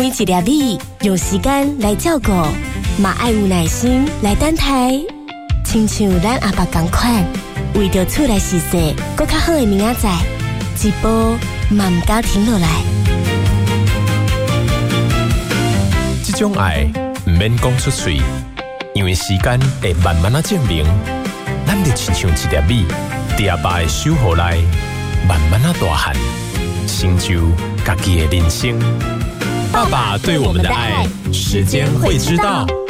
一粒米，用时间来照顾，嘛爱有耐心来等待。亲像咱阿爸同款，为着厝内事事，搁较好的明仔载，一步嘛唔敢停落来。 这种爱唔免讲出嘴，因为时间会慢慢啊证明，咱就亲像一粒米，伫阿爸的守护内，慢慢啊大汉，成就家己的人生。爸爸对我们的爱，时间会知道。